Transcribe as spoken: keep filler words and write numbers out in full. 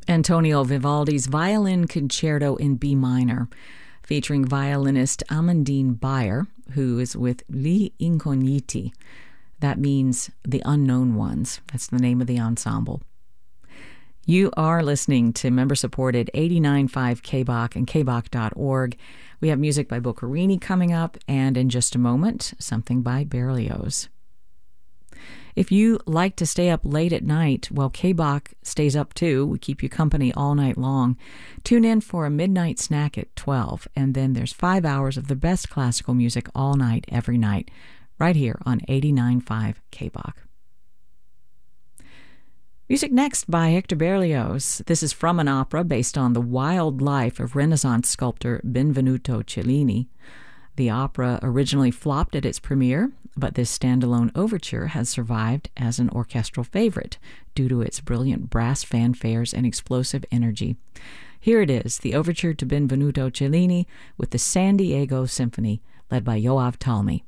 Antonio Vivaldi's Violin Concerto in B minor, featuring violinist Amandine Bayer, who is with Gli Incogniti. That means the unknown ones. That's the name of the ensemble. You are listening to member-supported eighty-nine point five K B O C and K B O C dot org. We have music by Boccherini coming up, and in just a moment, something by Berlioz. If you like to stay up late at night, well, K B O C stays up too. We keep you company all night long. Tune in for a midnight snack at twelve, and then there's five hours of the best classical music all night, every night, right here on eighty-nine point five K B O C. Music next by Hector Berlioz. This is from an opera based on the wild life of Renaissance sculptor Benvenuto Cellini. The opera originally flopped at its premiere, but this standalone overture has survived as an orchestral favorite due to its brilliant brass fanfares and explosive energy. Here it is, the overture to Benvenuto Cellini with the San Diego Symphony, led by Yoav Talmi.